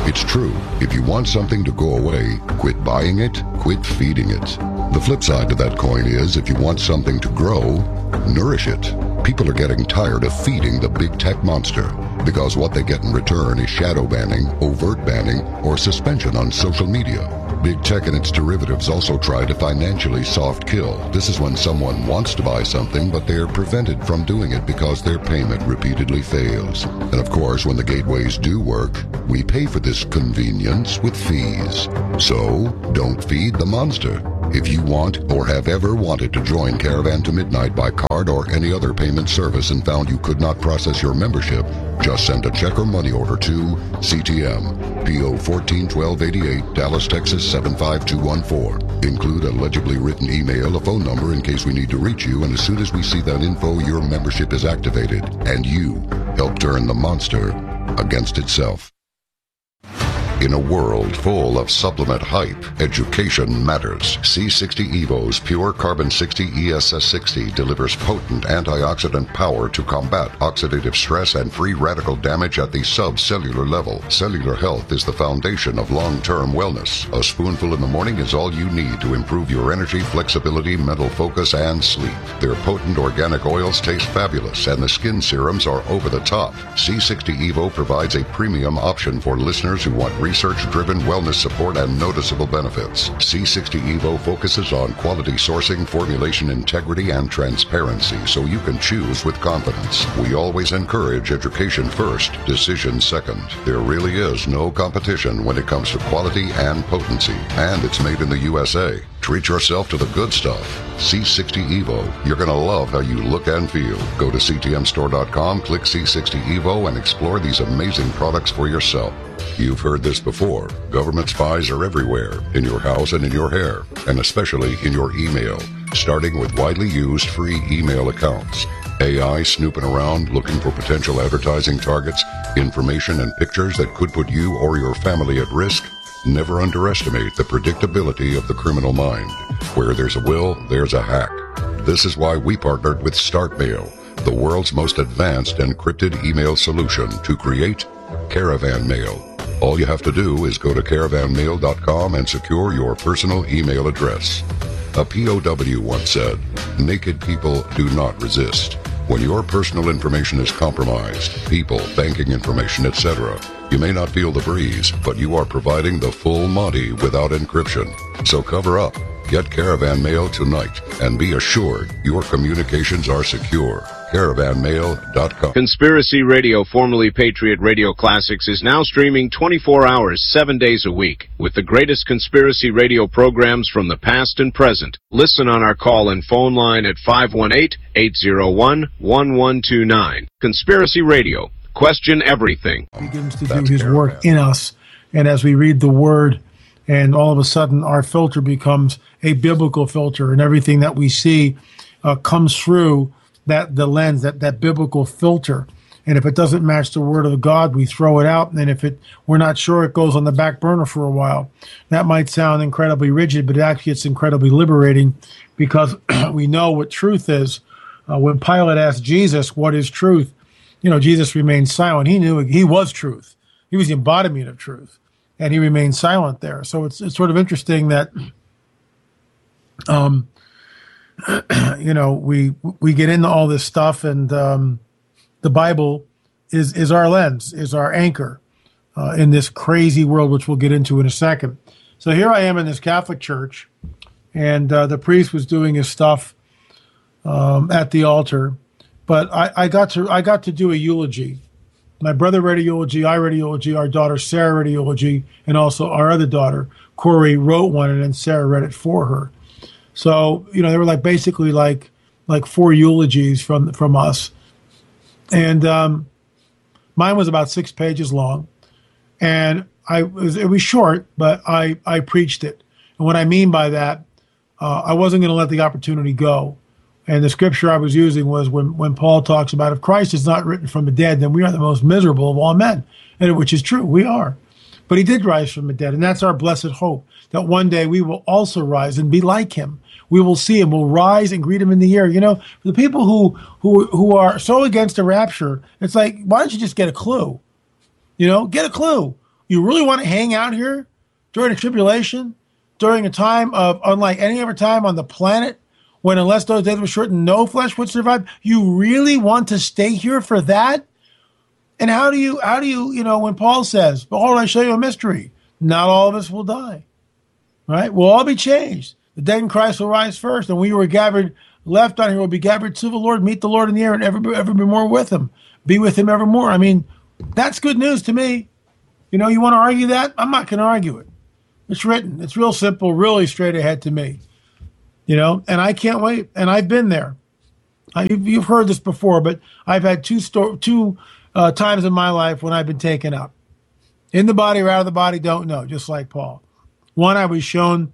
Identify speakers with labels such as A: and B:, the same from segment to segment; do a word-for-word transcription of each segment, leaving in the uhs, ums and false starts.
A: It's true. If you want something to go away, quit buying it, quit feeding it. The flip side to that coin is, if you want something to grow, nourish it. People are getting tired of feeding the big tech monster, because what they get in return is shadow banning, overt banning, or suspension on social media. Big tech and its derivatives also try to financially soft kill. This is when someone wants to buy something, but they are prevented from doing it because their payment repeatedly fails. And of course, when the gateways do work, we pay for this convenience with fees. So, don't feed the monster. If you want or have ever wanted to join Caravan to Midnight by card or any other payment service and found you could not process your membership, just send a check or money order to C T M, P O fourteen twelve eighty-eight, Dallas, Texas seven five two one four. Include a legibly written email, a phone number in case we need to reach you, and as soon as we see that info, your membership is activated, and you help turn the monster against itself. In a world full of supplement hype, education matters. C sixty Evo's Pure Carbon sixty E S S sixty delivers potent antioxidant power to combat oxidative stress and free radical damage at the subcellular level. Cellular health is the foundation of long-term wellness. A spoonful in the morning is all you need to improve your energy, flexibility, mental focus, and sleep. Their potent organic oils taste fabulous, and the skin serums are over the top. C sixty Evo provides a premium option for listeners who want research-driven wellness support and noticeable benefits. C sixty Evo focuses on quality sourcing, formulation integrity, and transparency, so you can choose with confidence. We always encourage education first, decision second. There really is no competition when it comes to quality and potency, and it's made in the U S A. Treat yourself to the good stuff. C sixty Evo. You're going to love how you look and feel. Go to C T M store dot com, click C sixty Evo, and explore these amazing products for yourself. You've heard this before. Government spies are everywhere, in your house and in your hair, and especially in your email, starting with widely used free email accounts. A I snooping around looking for potential advertising targets, information and pictures that could put you or your family at risk. Never underestimate the predictability of the criminal mind. Where there's a will, there's a hack. This is why we partnered with StartMail, the world's most advanced encrypted email solution, to create Caravan Mail. All you have to do is go to caravan mail dot com and secure your personal email address. A P O W once said, "Naked people do not resist." When your personal information is compromised, people, banking information, et cetera, you may not feel the breeze, but you are providing the full Monty without encryption. So cover up, get Caravan Mail tonight, and be assured your communications are secure. caravan mail dot com.
B: Conspiracy Radio, formerly Patriot Radio Classics, is now streaming twenty-four hours, seven days a week, with the greatest conspiracy radio programs from the past and present. Listen on our call-in phone line at five one eight, eight zero one, one one two nine. Conspiracy Radio. Question everything.
C: He begins to do his work in us, and as we read the Word, and all of a sudden our filter becomes a biblical filter, and everything that we see uh, comes through that the lens, that, that biblical filter. And if it doesn't match the Word of God, we throw it out. And if it we're not sure, it goes on the back burner for a while. That might sound incredibly rigid, but actually it's incredibly liberating, because we know what truth is. Uh, when Pilate asked Jesus, what is truth? You know, Jesus remained silent. He knew he was truth. He was the embodiment of truth. And he remained silent there. So it's, it's sort of interesting that, um, you know, we we get into all this stuff, and um, the Bible is is our lens, is our anchor uh, in this crazy world, which we'll get into in a second. So here I am in this Catholic church, and uh, the priest was doing his stuff um, at the altar, but I, I got to I got to do a eulogy. My brother read a eulogy, I read a eulogy, our daughter Sarah read a eulogy, and also our other daughter Corey wrote one, and then Sarah read it for her. So, you know, they were like basically like like four eulogies from from us. And um, mine was about six pages long. And I it was, it was short, but I, I preached it. And what I mean by that, uh, I wasn't going to let the opportunity go. And the scripture I was using was when, when Paul talks about, if Christ is not written from the dead, then we are the most miserable of all men, and which is true, we are. But he did rise from the dead, and that's our blessed hope, that one day we will also rise and be like him. We will see him, we'll rise and greet him in the air. You know, for the people who, who, who are so against the rapture, it's like, why don't you just get a clue? You know, get a clue. You really want to hang out here during a tribulation, during a time of unlike any other time on the planet, when unless those days were shortened, no flesh would survive? You really want to stay here for that? And how do you, how do you, you know, when Paul says, behold, I show you a mystery, not all of us will die, right? We'll all be changed. The dead in Christ will rise first, and we who are gathered, left on here will be gathered to the Lord, meet the Lord in the air, and ever, ever be more with him, be with him evermore. I mean, that's good news to me. You know, you want to argue that? I'm not going to argue it. It's written. It's real simple, really straight ahead to me. You know, and I can't wait. And I've been there. I, you've, you've heard this before, but I've had two sto- two uh, times in my life when I've been taken up. In the body or out of the body, don't know, just like Paul. One, I was shown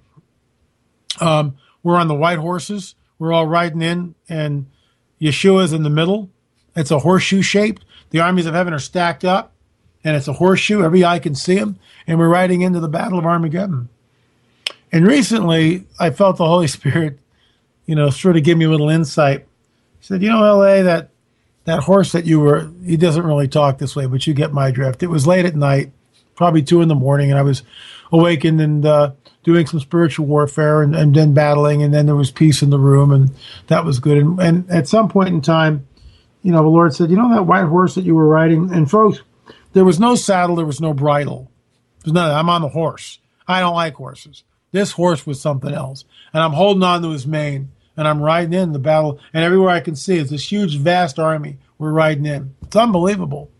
C: um, we're on the white horses. We're all riding in, and Yeshua's in the middle. It's a horseshoe shaped. The armies of heaven are stacked up, and it's a horseshoe. Every eye can see them, and we're riding into the Battle of Armageddon. And recently, I felt the Holy Spirit, you know, sort of give me a little insight. He said, you know, L A, that that horse that you were, he doesn't really talk this way, but you get my drift. It was late at night, probably two in the morning, and I was awakened and uh, doing some spiritual warfare and, and then battling, and then there was peace in the room, and that was good. And, and at some point in time, you know, the Lord said, you know that white horse that you were riding? And folks, there was no saddle, there was no bridle. There's none. I'm on the horse. I don't like horses. This horse was something else. And I'm holding on to his mane, and I'm riding in the battle, and everywhere I can see is this huge, vast army we're riding in. It's unbelievable.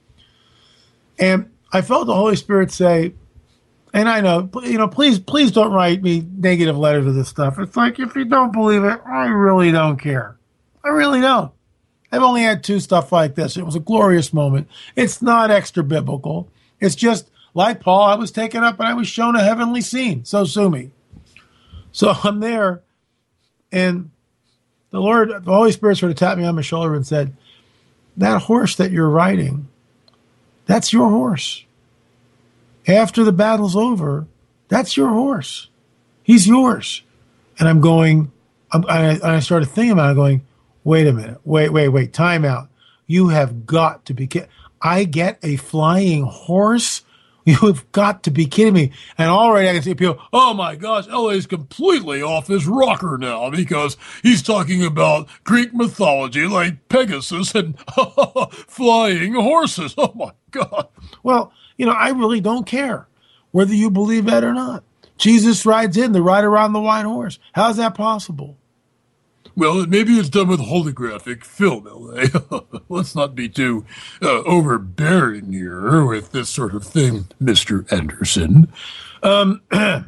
C: And I felt the Holy Spirit say, and I know, you know, please, please don't write me negative letters of this stuff. It's like, if you don't believe it, I really don't care. I really don't. I've only had two stuff like this. It was a glorious moment. It's not extra biblical. It's just, like Paul, I was taken up and I was shown a heavenly scene. So sue me. So I'm there, and the Lord, the Holy Spirit sort of tapped me on my shoulder and said, that horse that you're riding, that's your horse. After the battle's over, that's your horse. He's yours. And I'm going, I'm, I, I started thinking about it, going, wait a minute, wait, wait, wait, time out. You have got to be kidding. I get a flying horse? You've got to be kidding me. And already I can see people, oh my gosh, L A's completely off his rocker now because he's talking about Greek mythology like Pegasus and flying horses. Oh my God. Well, you know, I really don't care whether you believe that or not. Jesus rides in the ride around the white horse. How's that possible? Well, maybe it's done with holographic film, L A. Let's not be too uh, overbearing here with this sort of thing, Mister Anderson. Um,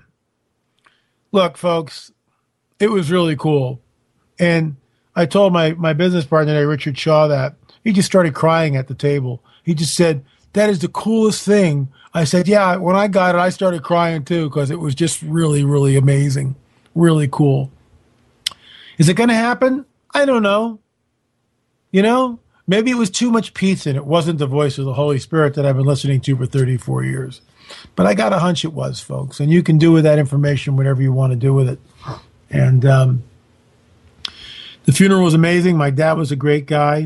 C: look, folks, it was really cool. And I told my, my business partner today, Richard Shaw, that he just started crying at the table. He just said, that is the coolest thing. I said, yeah, when I got it, I started crying too, because it was just really, really amazing. Really cool. Is it going to happen? I don't know. You know, maybe it was too much pizza and it wasn't the voice of the Holy Spirit that I've been listening to for thirty-four years. But I got a hunch it was, folks. And you can do with that information whatever you want to do with it. And um, the funeral was amazing. My dad was a great guy.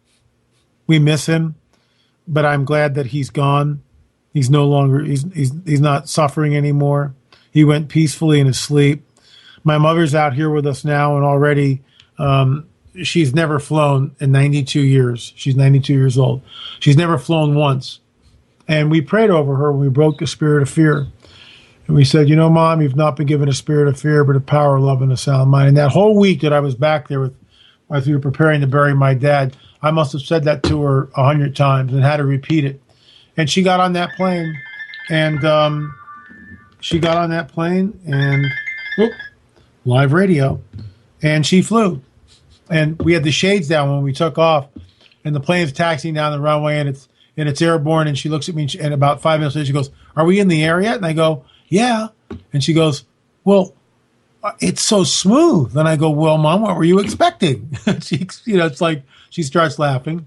C: We miss him. But I'm glad that he's gone. He's no longer, he's, he's, he's not suffering anymore. He went peacefully in his sleep. My mother's out here with us now, and already um, she's never flown in ninety-two years. She's ninety-two years old. She's never flown once. And we prayed over her when we broke the spirit of fear. And we said, you know, Mom, you've not been given a spirit of fear, but a power of love and a sound mind. And that whole week that I was back there with, as we were preparing to bury my dad, I must have said that to her a hundred times and had to repeat it. And she got on that plane, and um, she got on that plane, and whoop, live radio, and she flew. And we had the shades down when we took off, and the plane's taxiing down the runway, and it's and it's airborne. And she looks at me, and, she, and about five minutes later, she goes, "Are we in the air yet?" And I go, "Yeah." And she goes, "Well, it's so smooth." And I go, "Well, Mom, what were you expecting?" she, you know, it's like she starts laughing,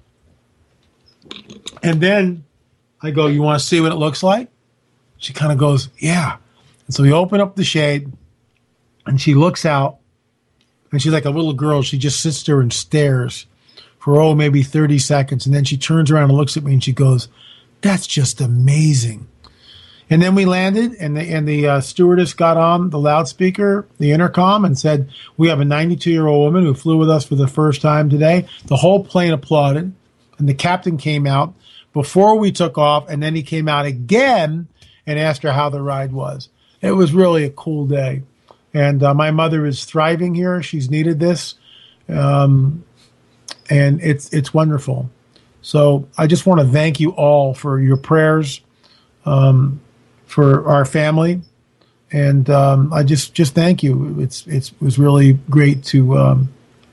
C: and then I go, "You want to see what it looks like?" She kind of goes, "Yeah." And so we open up the shade. And she looks out, and she's like a little girl. She just sits there and stares for, oh, maybe thirty seconds. And then she turns around and looks at me, and she goes, "That's just amazing." And then we landed, and the, and the uh, stewardess got on the loudspeaker, the intercom, and said, we have a ninety-two-year-old woman who flew with us for the first time today. The whole plane applauded, and the captain came out before we took off, and then he came out again and asked her how the ride was. It was really a cool day. And uh, my mother is thriving here. She's needed this, um, and it's it's wonderful. So I just want to thank you all for your prayers, um, for our family, and um, I just, just thank you. It's, it's it was really great to um,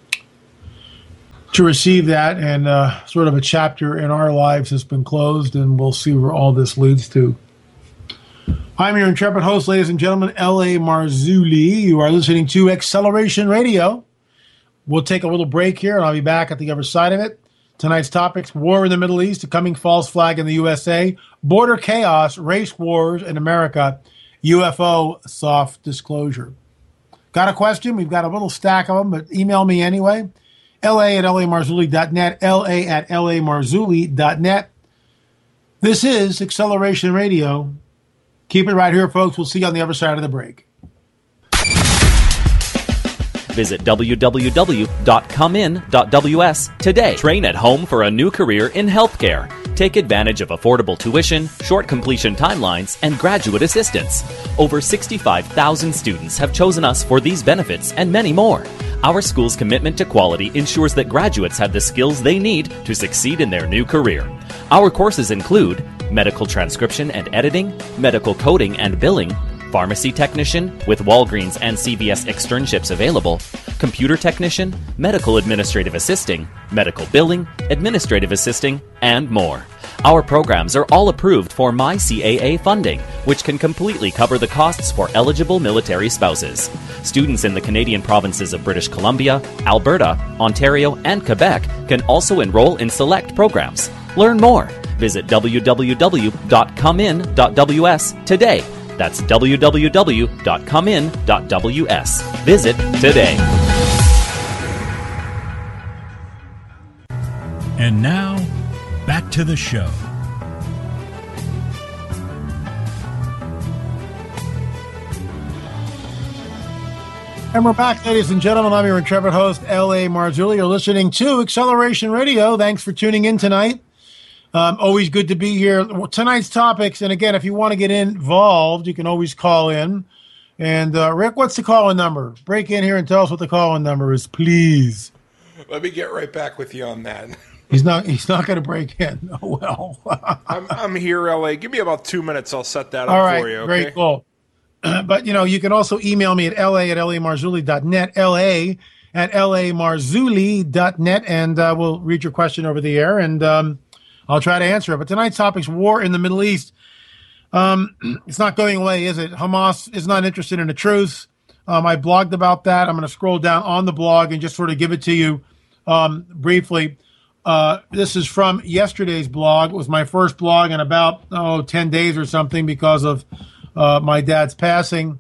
C: to receive that, and uh, sort of a chapter in our lives has been closed, and we'll see where all this leads to. I'm your intrepid host, ladies and gentlemen, L A. Marzulli. You are listening to Acceleration Radio. We'll take a little break here, and I'll be back at the other side of it. Tonight's topics: war in the Middle East, a coming false flag in the U S A, border chaos, race wars in America, U F O soft disclosure. Got a question? We've got a little stack of them, but email me anyway. L A at L A Marzulli dot net, L A at L A Marzulli dot net. This is Acceleration Radio. Keep it right here, folks. We'll see you on the other side of the break.
D: Visit w w w dot come in dot w s today. Train at home for a new career in healthcare. Take advantage of affordable tuition, short completion timelines, and graduate assistance. Over sixty-five thousand students have chosen us for these benefits and many more. Our school's commitment to quality ensures that graduates have the skills they need to succeed in their new career. Our courses include medical transcription and editing, medical coding and billing, pharmacy technician with Walgreens and C V S externships available, computer technician, medical administrative assisting, medical billing, administrative assisting, and more. Our programs are all approved for My C A A funding, which can completely cover the costs for eligible military spouses. Students in the Canadian provinces of British Columbia, Alberta, Ontario, and Quebec can also enroll in select programs. Learn more. Visit w w w dot come in dot w s today. That's w w w dot come in dot w s. Visit today.
E: And now, back to the show.
C: And we're back, ladies and gentlemen. I'm your intrepid host, L A. Marzulli. You're listening to Acceleration Radio. Thanks for tuning in tonight. Um, always good to be here. Tonight's topics, and again, if you want to get involved, you can always call in. And uh, Rick, what's the call-in number? Break in here and tell us what the call-in number is, please.
F: Let me get right back with you on that.
C: He's not. He's not going to break in. Oh well.
F: I'm, I'm here, L A. Give me about two minutes. I'll set that up
C: All right,
F: for you. Okay?
C: Great, cool. Uh, but you know, you can also email me at L A at L A Marzulli dot net, L A at L A Marzulli dot net, and uh, we'll read your question over the air, and um, I'll try to answer it. But tonight's topic is war in the Middle East. Um, it's not going away, is it? Hamas is not interested in a truce. Um, I blogged about that. I'm going to scroll down on the blog and just sort of give it to you um, briefly. Uh, this is from yesterday's blog. It was my first blog in about, oh, ten days or something because of uh, my dad's passing.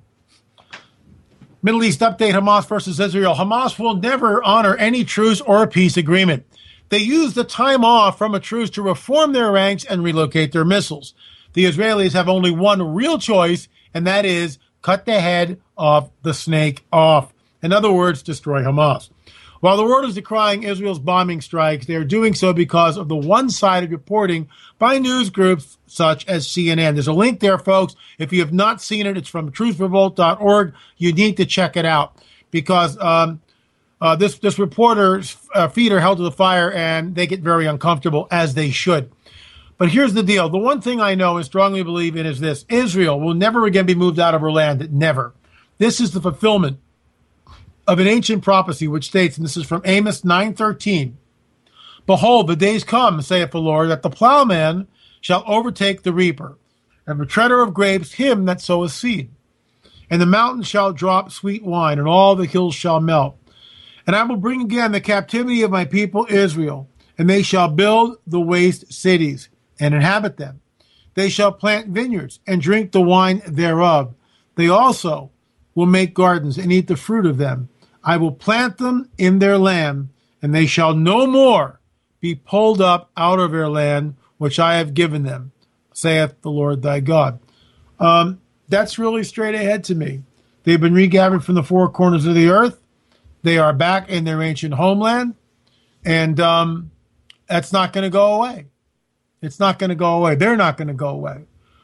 C: Middle East update, Hamas versus Israel. Hamas will never honor any truce or a peace agreement. They use the time off from a truce to reform their ranks and relocate their missiles. The Israelis have only one real choice, and that is cut the head of the snake off. In other words, destroy Hamas. While the world is decrying Israel's bombing strikes, they are doing so because of the one-sided reporting by news groups such as C N N. There's a link there, folks. If you have not seen it, it's from truth revolt dot org. You need to check it out because um, uh, this, this reporter's uh, feet are held to the fire, and they get very uncomfortable, as they should. But here's the deal. The one thing I know and strongly believe in is this. Israel will never again be moved out of her land. Never. This is the fulfillment of an ancient prophecy which states, and this is from Amos nine thirteen, behold, the days come, saith the Lord, that the plowman shall overtake the reaper, and the treader of grapes him that soweth seed. And the mountains shall drop sweet wine, and all the hills shall melt. And I will bring again the captivity of my people Israel, and they shall build the waste cities, and inhabit them. They shall plant vineyards, and drink the wine thereof. They also will make gardens, and eat the fruit of them. I will plant them in their land, and they shall no more be pulled up out of their land, which I have given them, saith the Lord thy God. Um, that's really straight ahead to me. They've been regathered from the four corners of the earth. They are back in their ancient homeland, and um, that's not going to go away. It's not going to go away. They're not going to go away.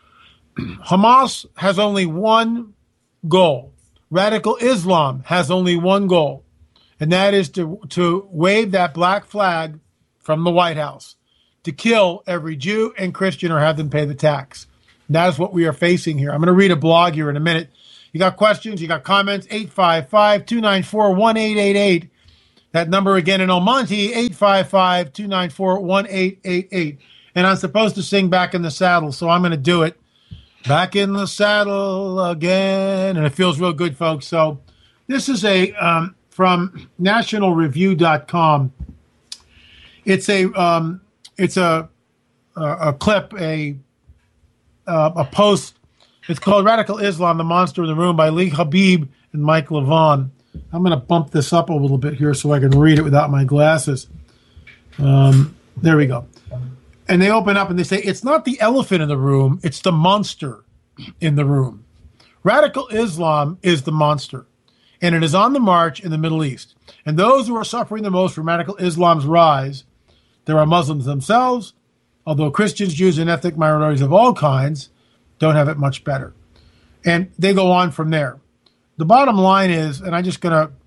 C: Hamas has only one goal. Radical Islam has only one goal, and that is to, to wave that black flag from the White House, to kill every Jew and Christian or have them pay the tax. And that is what we are facing here. I'm going to read a blog here in a minute. You got questions, you got comments, eight five five, two nine four, one eight eight eight. That number again in El Monte, eight five five, two nine four, one eight eight eight. And I'm supposed to sing Back in the Saddle, so I'm going to do it. Back in the saddle again. And it feels real good, folks. So this is a um, from national review dot com. It's a um, it's a, a a clip, a uh, a post. It's called Radical Islam, the Monster in the Room by Lee Habib and Mike Levon. I'm going to bump this up a little bit here so I can read it without my glasses. Um, there we go. And they open up and they say, it's not the elephant in the room, it's the monster in the room. Radical Islam is the monster, and it is on the march in the Middle East. And those who are suffering the most from Radical Islam's rise, there are Muslims themselves, although Christians, Jews, and ethnic minorities of all kinds don't have it much better. And they go on from there. The bottom line is, and I'm just going to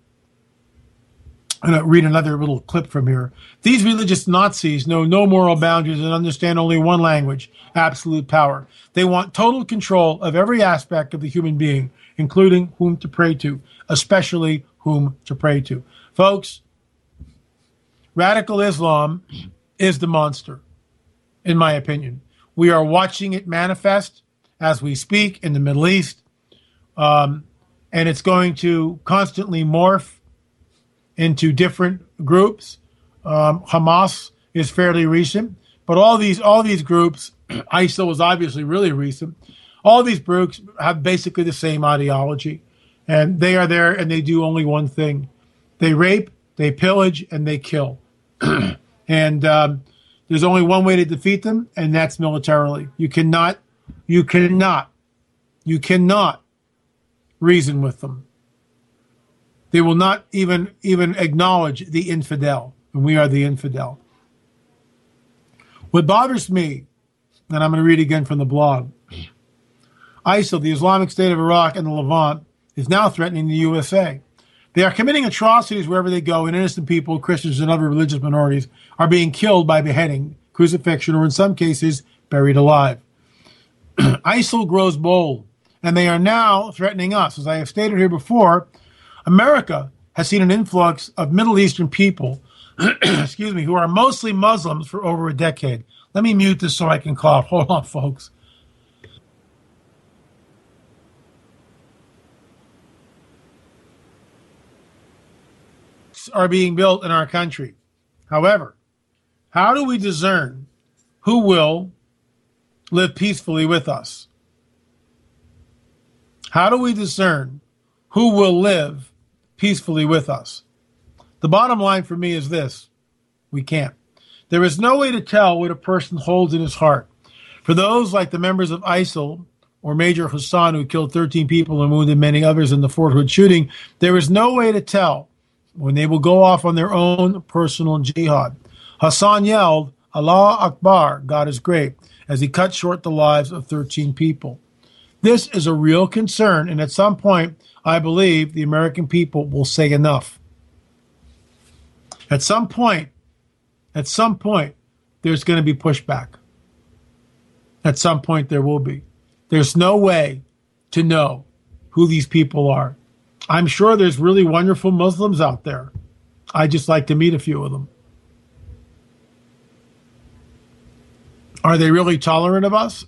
C: I'm going to read another little clip from here. These religious Nazis know no moral boundaries and understand only one language, absolute power. They want total control of every aspect of the human being, including whom to pray to, especially whom to pray to. Folks, Radical Islam is the monster, in my opinion. We are watching it manifest as we speak in the Middle East, um, and it's going to constantly morph into different groups. Um, Hamas is fairly recent, but all these all these groups, I S I L was obviously really recent. All these groups have basically the same ideology, and they are there and they do only one thing: they rape, they pillage, and they kill. and um, there's only one way to defeat them, and that's militarily. You cannot, you cannot, you cannot reason with them. They will not even even acknowledge the infidel, and we are the infidel. What bothers me, and I'm going to read again from the blog, I S I L, the Islamic State of Iraq and the Levant, is now threatening the U S A. They are committing atrocities wherever they go, and innocent people, Christians and other religious minorities, are being killed by beheading, crucifixion, or in some cases, buried alive. I S I L grows bold, and they are now threatening us. As I have stated here before, America has seen an influx of Middle Eastern people, excuse me, who are mostly Muslims for over a decade. Let me mute this so I can cough. Hold on, folks. Are being built in our country. However, how do we discern who will live peacefully with us? How do we discern who will live peacefully with us? The bottom line for me is this: we can't. There is no way to tell what a person holds in his heart. For those like the members of I S I L or Major Hassan, who killed thirteen people and wounded many others in the Fort Hood shooting, there is no way to tell when they will go off on their own personal jihad. Hassan yelled, "Allah Akbar, God is great," as he cut short the lives of thirteen people. This is a real concern, and at some point, I believe the American people will say enough. At some point, at some point, there's going to be pushback. At some point, there will be. There's no way to know who these people are. I'm sure there's really wonderful Muslims out there. I just like to meet a few of them. Are they really tolerant of us?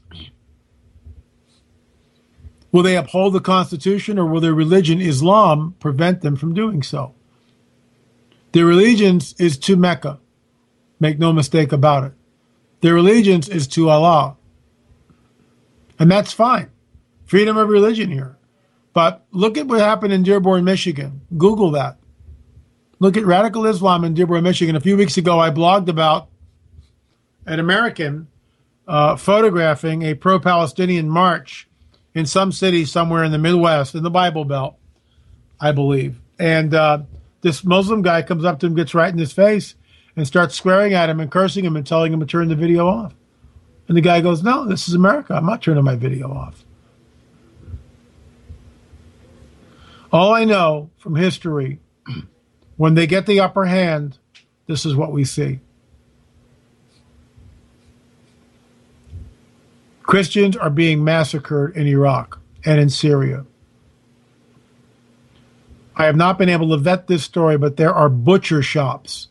C: Will they uphold the Constitution, or will their religion, Islam, prevent them from doing so? Their allegiance is to Mecca. Make no mistake about it. Their allegiance is to Allah. And that's fine. Freedom of religion here. But look at what happened in Dearborn, Michigan. Google that. Look at Radical Islam in Dearborn, Michigan. A few weeks ago, I blogged about an American uh, photographing a pro-Palestinian march in some city somewhere in the Midwest, in the Bible Belt, I believe. And uh, this Muslim guy comes up to him, gets right in his face, and starts swearing at him and cursing him and telling him to turn the video off. And the guy goes, no, this is America. I'm not turning my video off. All I know from history, when they get the upper hand, this is what we see. Christians are being massacred in Iraq and in Syria. I have not been able to vet this story, but there are butcher shops